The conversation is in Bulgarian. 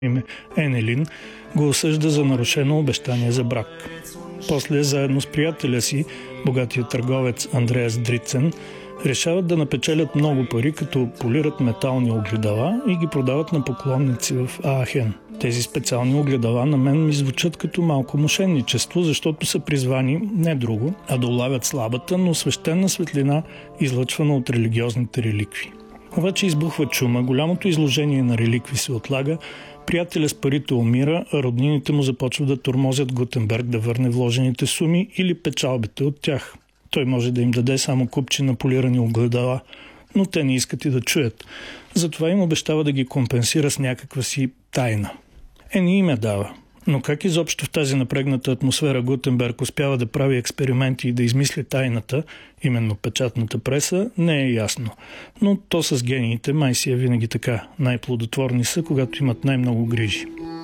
име Енелин, го осъжда за нарушено обещание за брак. После, заедно с приятеля си, богатия търговец Андреас Дрицен, решават да напечелят много пари, като полират метални огледала и ги продават на поклонници в Аахен. Тези специални огледала на мен ми звучат като малко мошенничество, защото са призвани не друго, а да улавят слабата, но свещена светлина, излъчвана от религиозните реликви. Обаче избухва чума, голямото изложение на реликви се отлага, приятеля с парите умира, а роднините му започват да тормозят Гутенберг да върне вложените суми или печалбите от тях. Той може да им даде само купчи на полирани огледала, но те не искат и да чуят. Затова им обещава да ги компенсира с някаква си тайна. Не им я дава. Но как изобщо в тази напрегната атмосфера Гутенберг успява да прави експерименти и да измисли тайната, именно печатната преса, не е ясно. Но то с гениите май си е винаги така. Най-плодотворни са, когато имат най-много грижи.